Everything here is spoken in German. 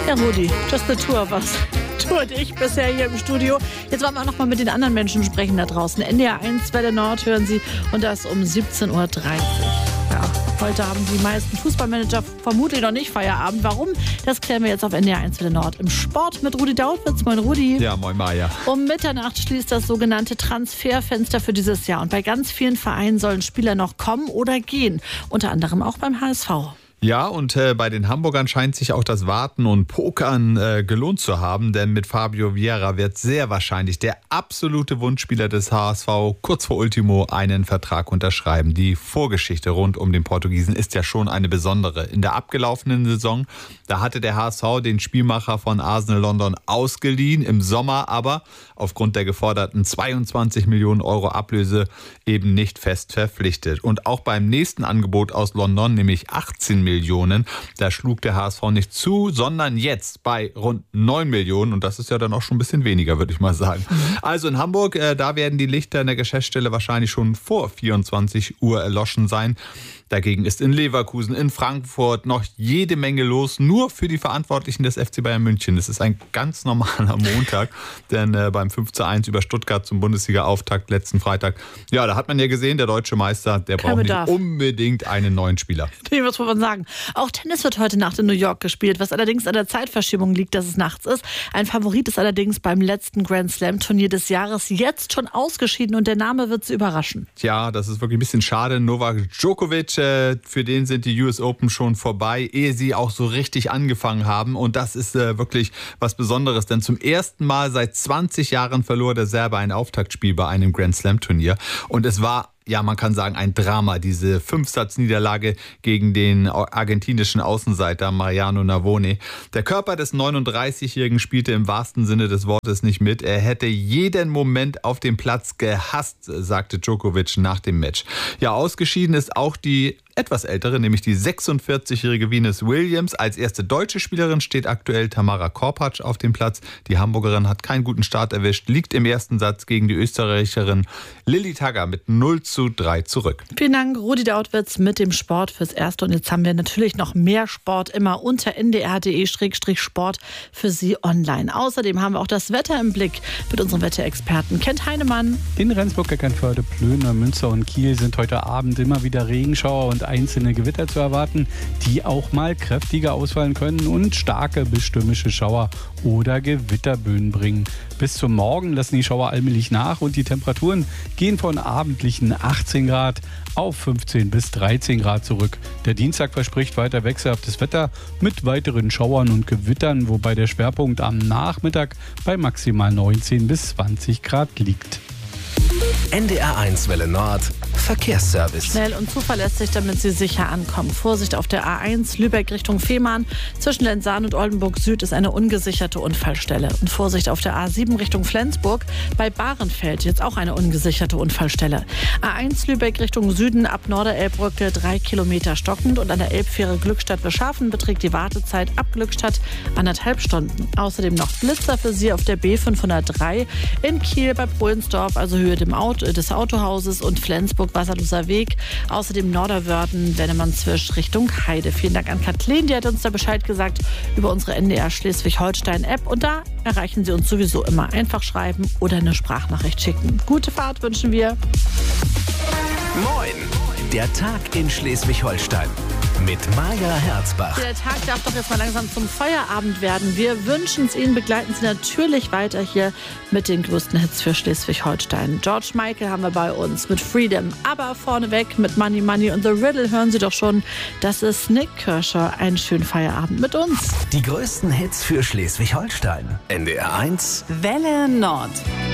Ja, Rudi, just the two of us. Du und ich bisher hier im Studio. Jetzt wollen wir auch noch mal mit den anderen Menschen sprechen da draußen. NDR 1 Welle Nord hören Sie und das um 17.30 Uhr. Ja, heute haben die meisten Fußballmanager vermutlich noch nicht Feierabend. Warum? Das klären wir jetzt auf NDR 1 Welle Nord. Im Sport mit Rudi Dautwitz. Moin Rudi. Ja, moin Maja. Um Mitternacht schließt das sogenannte Transferfenster für dieses Jahr. Und bei ganz vielen Vereinen sollen Spieler noch kommen oder gehen. Unter anderem auch beim HSV. Ja, und bei den Hamburgern scheint sich auch das Warten und Pokern gelohnt zu haben, denn mit Fabio Vieira wird sehr wahrscheinlich der absolute Wunschspieler des HSV kurz vor Ultimo einen Vertrag unterschreiben. Die Vorgeschichte rund um den Portugiesen ist ja schon eine besondere. In der abgelaufenen Saison, da hatte der HSV den Spielmacher von Arsenal London ausgeliehen, im Sommer aber aufgrund der geforderten 22 Millionen Euro Ablöse eben nicht fest verpflichtet. Und auch beim nächsten Angebot aus London, nämlich 18 Millionen, da schlug der HSV nicht zu, sondern jetzt bei rund 9 Millionen und das ist ja dann auch schon ein bisschen weniger, würde ich mal sagen. Also in Hamburg, da werden die Lichter in der Geschäftsstelle wahrscheinlich schon vor 24 Uhr erloschen sein. Dagegen ist in Leverkusen, in Frankfurt noch jede Menge los, nur für die Verantwortlichen des FC Bayern München. Das ist ein ganz normaler Montag, denn beim 5:1 über Stuttgart zum Bundesliga-Auftakt letzten Freitag, ja, da hat man ja gesehen, der deutsche Meister, der braucht nicht unbedingt einen neuen Spieler. Nee, was muss man sagen? Auch Tennis wird heute Nacht in New York gespielt, was allerdings an der Zeitverschiebung liegt, dass es nachts ist. Ein Favorit ist allerdings beim letzten Grand Slam-Turnier des Jahres jetzt schon ausgeschieden und der Name wird Sie überraschen. Tja, das ist wirklich ein bisschen schade. Novak Djokovic, für den sind die US Open schon vorbei, ehe sie auch so richtig angefangen haben. Und das ist wirklich was Besonderes, denn zum ersten Mal seit 20 Jahren verlor der Serbe ein Auftaktspiel bei einem Grand Slam-Turnier. Und es war, ja, man kann sagen, ein Drama, diese 5-Satz-Niederlage gegen den argentinischen Außenseiter Mariano Navone. Der Körper des 39-Jährigen spielte im wahrsten Sinne des Wortes nicht mit. Er hätte jeden Moment auf dem Platz gehasst, sagte Djokovic nach dem Match. Ja, ausgeschieden ist auch die etwas ältere, nämlich die 46-jährige Venus Williams. Als erste deutsche Spielerin steht aktuell Tamara Korpatsch auf dem Platz. Die Hamburgerin hat keinen guten Start erwischt, liegt im ersten Satz gegen die Österreicherin Lilly Tagger mit 0:3 zurück. Vielen Dank, Rudi Dautwitz mit dem Sport fürs Erste. Und jetzt haben wir natürlich noch mehr Sport immer unter ndr.de/sport für Sie online. Außerdem haben wir auch das Wetter im Blick mit unserem Wetterexperten Kent Heinemann. In Rendsburg, Eckernförde, Plön, Münster und Kiel sind heute Abend immer wieder Regenschauer und einzelne Gewitter zu erwarten, die auch mal kräftiger ausfallen können und starke bis stürmische Schauer oder Gewitterböen bringen. Bis zum Morgen lassen die Schauer allmählich nach und die Temperaturen gehen von abendlichen 18 Grad auf 15 bis 13 Grad zurück. Der Dienstag verspricht weiter wechselhaftes Wetter mit weiteren Schauern und Gewittern, wobei der Schwerpunkt am Nachmittag bei maximal 19 bis 20 Grad liegt. NDR 1 Welle Nord Verkehrsservice. Schnell und zuverlässig, damit Sie sicher ankommen. Vorsicht auf der A1 Lübeck Richtung Fehmarn. Zwischen Lenzahn und Oldenburg Süd ist eine ungesicherte Unfallstelle. Und Vorsicht auf der A7 Richtung Flensburg. Bei Bahrenfeld jetzt auch eine ungesicherte Unfallstelle. A1 Lübeck Richtung Süden ab Norderelbbrücke 3 Kilometer stockend. Und an der Elbfähre Glückstadt-Bescharfen beträgt die Wartezeit ab Glückstadt 1,5 Stunden. Außerdem noch Blitzer für Sie auf der B503 in Kiel bei Prohlensdorf, also Höhe des Autohauses und Flensburg Wasserloser Weg. Außerdem Norderwörden, Wennemannzwisch Richtung Heide. Vielen Dank an Kathleen, die hat uns da Bescheid gesagt über unsere NDR Schleswig-Holstein-App. Und da erreichen Sie uns sowieso immer. Einfach schreiben oder eine Sprachnachricht schicken. Gute Fahrt wünschen wir. Moin, der Tag in Schleswig-Holstein. Mit Maja Herzbach. Der Tag darf doch jetzt mal langsam zum Feierabend werden. Wir wünschen es Ihnen, begleiten Sie natürlich weiter hier mit den größten Hits für Schleswig-Holstein. George Michael haben wir bei uns mit Freedom, aber vorneweg mit Money Money und The Riddle hören Sie doch schon. Das ist Nick Kershaw. Einen schönen Feierabend mit uns. Die größten Hits für Schleswig-Holstein. NDR 1 Welle Nord.